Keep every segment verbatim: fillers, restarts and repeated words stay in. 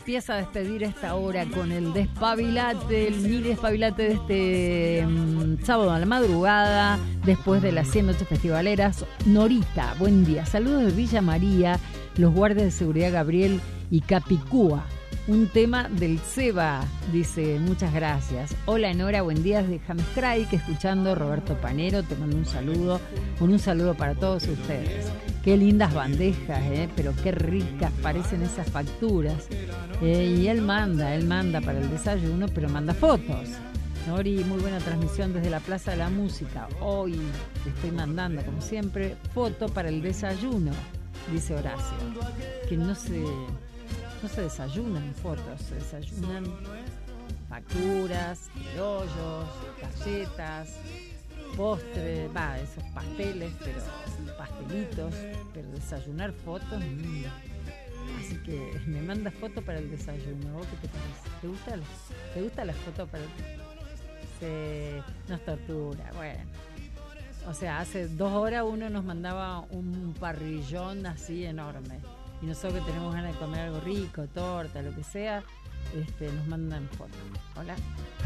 empieza a despedir esta hora con el despabilate, el mini despabilate de este um, sábado a la madrugada, después de las cien noches festivaleras. Norita, buen día. Saludos de Villa María, los guardias de seguridad Gabriel y Capicúa. Un tema del Seba, dice, muchas gracias. Hola Nora, buen día desde Hamstrike, escuchando Roberto Panero, te mando un saludo, un, un saludo para todos ustedes. Qué lindas bandejas, eh, pero qué ricas parecen esas facturas. Eh, y él manda, él manda para el desayuno, pero manda fotos. Nori, muy buena transmisión desde la Plaza de la Música. Hoy le estoy mandando, como siempre, foto para el desayuno, dice Horacio. Que no se... No se desayunan fotos, se desayunan facturas, criollos, galletas, postres, va, esos pasteles, pero pastelitos, pero desayunar fotos, mmm. Así que me manda foto para el desayuno. ¿Vos qué te parece? ¿Te gusta la, te gusta la foto para el se, nos tortura? Bueno. O sea, hace dos horas uno nos mandaba un parrillón así enorme. Y nosotros que tenemos ganas de comer algo rico, torta, lo que sea, este, nos mandan fotos. Hola.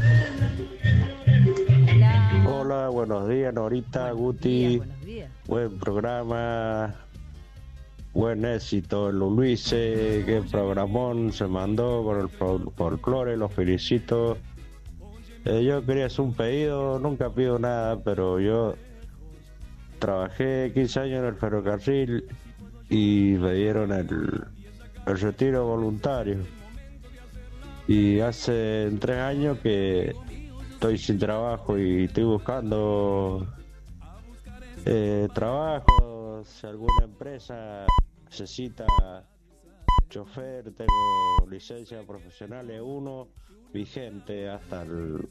Hola. Hola, buenos días, Norita, buenos Guti. Días, buenos días. Buen programa, buen éxito, Luis, qué programón se mandó con el folclore, los felicito. Eh, yo quería hacer un pedido, nunca pido nada, pero yo trabajé quince años en el ferrocarril y me dieron el, el retiro voluntario y hace tres años que estoy sin trabajo y estoy buscando eh, trabajo. Si alguna empresa necesita chofer, tengo licencia profesional E uno vigente hasta el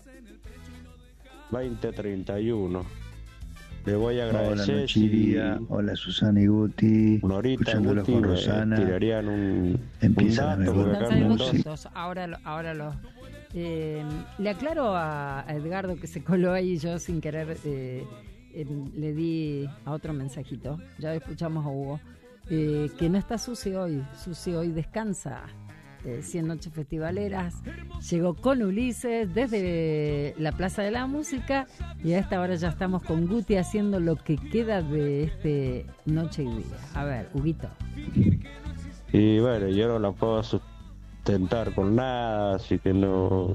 veinte treinta y uno. Le voy a agradecer. Hola Nochiria, si hola Susana y Guti. Norita, Guti, con Rosana. Tirarían un, Empiezan un dato, a los fotos. Ahora, ahora los. Eh, le aclaro a, a Edgardo que se coló ahí, yo sin querer eh, eh, le di a otro mensajito. Ya escuchamos a Hugo. Eh, que no está Susi hoy. Susi hoy descansa. Eh, cien noches festivaleras, llegó con Ulises desde la Plaza de la Música y a esta hora ya estamos con Guti haciendo lo que queda de este Noche y Día. A ver, Huguito. Y bueno, yo no la puedo sustentar con nada, así que no.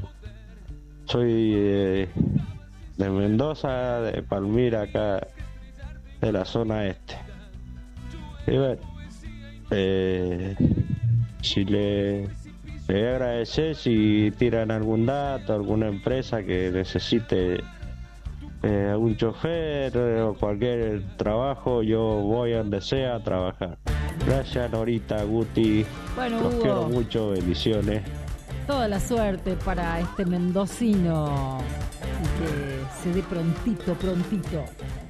Soy eh, de Mendoza, de Palmira, acá de la zona este. Y bueno, eh, si le, le voy a agradecer si tiran algún dato, alguna empresa que necesite eh, algún chofer o cualquier trabajo, yo voy a donde sea a trabajar. Gracias Norita, Guti, bueno, los Hugo, quiero mucho, bendiciones. Toda la suerte para este mendocino y que se dé prontito, prontito